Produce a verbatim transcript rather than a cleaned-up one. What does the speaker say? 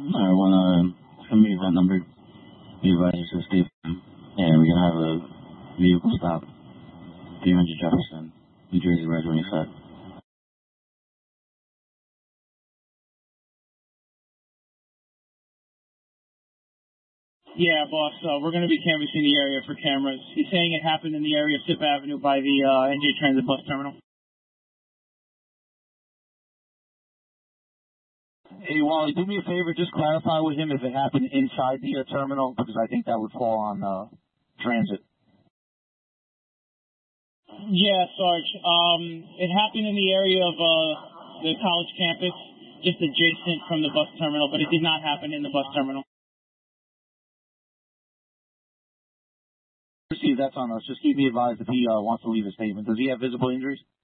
I want to send me that number. Be advised to Steve. Yeah, we're going to have a vehicle stop. three hundred Jefferson, New Jersey, right when you said. Yeah, boss. Uh, we're going to be canvassing the area for cameras. He's saying it happened in the area of Sip Avenue by the uh, N J Transit bus terminal. Hey, Wally, do me a favor. Just clarify with him if it happened inside the uh, terminal, because I think that would fall on uh, transit. Yeah, Sarge. Um, it happened in the area of uh, the college campus, just adjacent from the bus terminal, but it did not happen in the bus terminal. See, that's on us. Just keep me advised if he uh, wants to leave a statement. Does he have visible injuries?